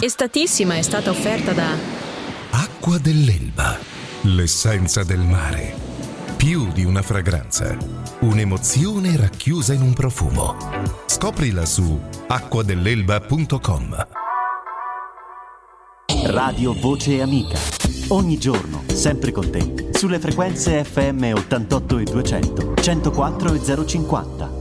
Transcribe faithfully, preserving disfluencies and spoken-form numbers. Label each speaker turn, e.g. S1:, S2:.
S1: Estatissima è stata offerta da
S2: Acqua dell'Elba, l'essenza del mare. Più di una fragranza, un'emozione racchiusa in un profumo. Scoprila su acqua dell'elba punto com.
S3: Radio Voce Amica. Ogni giorno, sempre con te, sulle frequenze F M ottantotto e duecento, centoquattro e zero cinquanta.